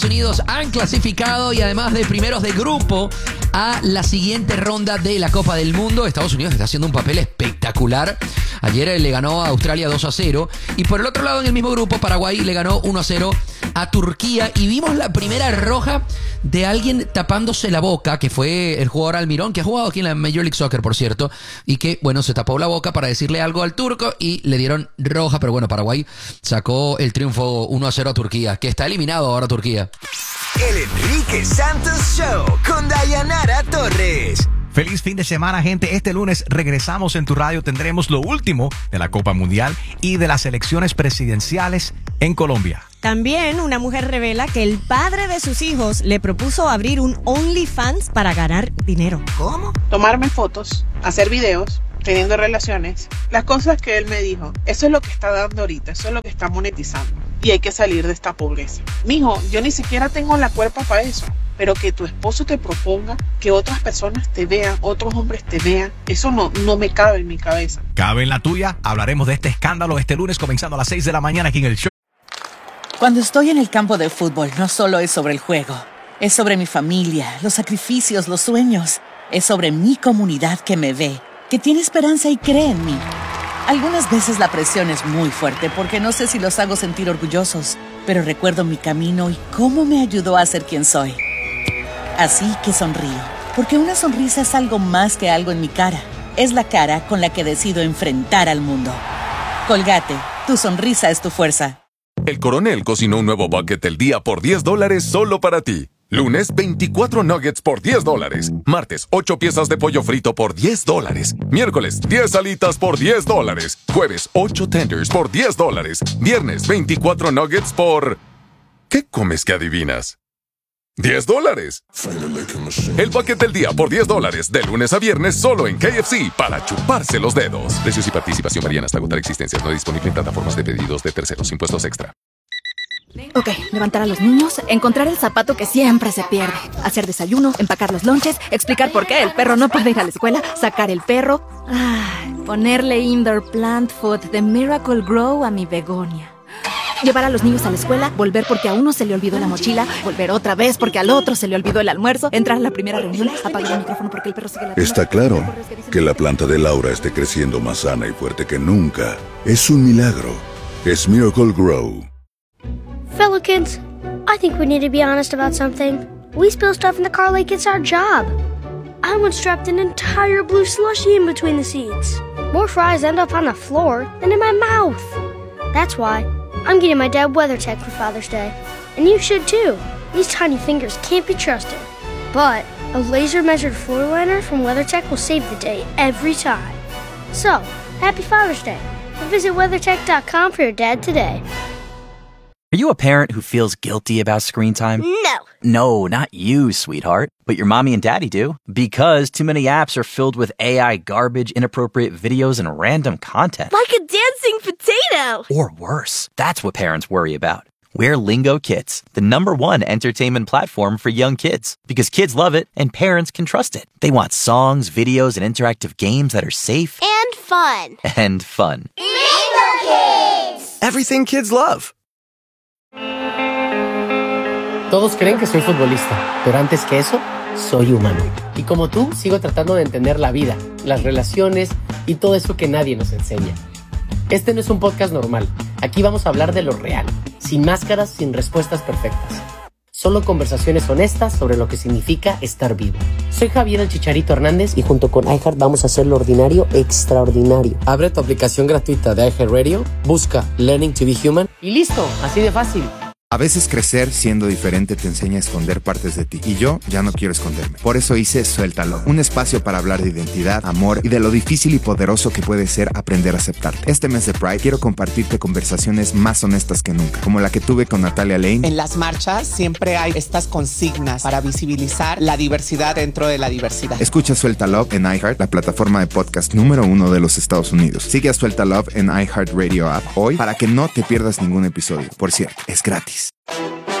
Unidos han clasificado y además de primeros de grupo a la siguiente ronda de la Copa del Mundo. Estados Unidos está haciendo un papel espectacular. Ayer le ganó a Australia 2-0 y por el otro lado en el mismo grupo Paraguay le ganó 1-0 a Turquía y vimos la primera roja de alguien tapándose la boca, que fue el jugador Almirón, que ha jugado aquí en la Major League Soccer, por cierto, y que, bueno, se tapó la boca para decirle algo al turco y le dieron roja, pero bueno, Paraguay sacó el triunfo 1-0 a Turquía, que está eliminado ahora Turquía. El Enrique Santos Show con Dayanara Torres. Feliz fin de semana, gente. Este lunes regresamos en tu radio. Tendremos lo último de la Copa Mundial y de las elecciones presidenciales en Colombia. También una mujer revela que el padre de sus hijos le propuso abrir un OnlyFans para ganar dinero. ¿Cómo? Tomarme fotos, hacer videos, teniendo relaciones. Las cosas que él me dijo, eso es lo que está dando ahorita, eso es lo que está monetizando. Y hay que salir de esta pobreza. Mijo, yo ni siquiera tengo la cuerpa para eso. Pero que tu esposo te proponga que otras personas te vean, otros hombres te vean, eso no me cabe en mi cabeza. ¿Cabe en la tuya? Hablaremos de este escándalo este lunes comenzando a las 6 de la mañana aquí en el show. Cuando estoy en el campo de fútbol, no solo es sobre el juego. Es sobre mi familia, los sacrificios, los sueños. Es sobre mi comunidad que me ve, que tiene esperanza y cree en mí. Algunas veces la presión es muy fuerte porque no sé si los hago sentir orgullosos, pero recuerdo mi camino y cómo me ayudó a ser quien soy. Así que sonrío, porque una sonrisa es algo más que algo en mi cara. Es la cara con la que decido enfrentar al mundo. Colgate, tu sonrisa es tu fuerza. El Coronel cocinó un nuevo bucket del día por $10 solo para ti. Lunes, 24 nuggets por $10. Martes, 8 piezas de pollo frito por $10. Miércoles, 10 alitas por $10. Jueves, 8 tenders por $10. Viernes, 24 nuggets por... ¿Qué comes que adivinas? $10. El bucket del día por $10, de lunes a viernes solo en KFC para chuparse los dedos. Precios y participación varían hasta agotar existencias. No disponible en plataformas de pedidos de terceros. Impuestos extra. Ok, levantar a los niños, encontrar el zapato que siempre se pierde, hacer desayuno, empacar los lonches, explicar por qué el perro no puede ir a la escuela, sacar el perro, ponerle indoor plant food de Miracle Grow a mi begonia. Llevar a los niños a la escuela, volver porque a uno se le olvidó la mochila, volver otra vez porque al otro se le olvidó el almuerzo, entrar a la primera reunión, apagar el micrófono porque el perro sigue la... Está claro que la planta de Laura esté creciendo más sana y fuerte que nunca. Es un milagro. Es Miracle Grow. Fellow kids, I think we need to be honest about something. We spill stuff in the car like it's our job. I once dropped an entire blue slushie in between the seats. More fries end up on the floor than in my mouth. That's why I'm getting my dad WeatherTech for Father's Day. And you should too. These tiny fingers can't be trusted. But a laser-measured floor liner from WeatherTech will save the day every time. So, happy Father's Day. And visit WeatherTech.com for your dad today. Are you a parent who feels guilty about screen time? No. No, not you, sweetheart. But your mommy and daddy do. Because too many apps are filled with AI garbage, inappropriate videos, and random content. Like a dancing potato. Or worse. That's what parents worry about. We're Lingo Kids, the #1 entertainment platform for young kids. Because kids love it and parents can trust it. They want songs, videos, and interactive games that are safe. And fun. And fun. Lingo Kids. Everything kids love. Todos creen que soy futbolista, pero antes que eso, soy humano. Y como tú, sigo tratando de entender la vida, las relaciones y todo eso que nadie nos enseña. Este no es un podcast normal. Aquí vamos a hablar de lo real, sin máscaras, sin respuestas perfectas. Solo conversaciones honestas sobre lo que significa estar vivo. Soy Javier el Chicharito Hernández y junto con iHeart vamos a hacer lo ordinario extraordinario. Abre tu aplicación gratuita de iHeartRadio, busca Learning to be Human y listo, así de fácil. A veces crecer siendo diferente te enseña a esconder partes de ti. Y yo ya no quiero esconderme. Por eso hice Suéltalo. Un espacio para hablar de identidad, amor y de lo difícil y poderoso que puede ser aprender a aceptarte. Este mes de Pride quiero compartirte conversaciones más honestas que nunca. Como la que tuve con Natalia Lane. En las marchas siempre hay estas consignas para visibilizar la diversidad dentro de la diversidad. Escucha Suelta Love en iHeart, la plataforma de podcast #1 de los Estados Unidos. Sigue a Suelta Love en iHeartRadio app hoy para que no te pierdas ningún episodio. Por cierto, es gratis.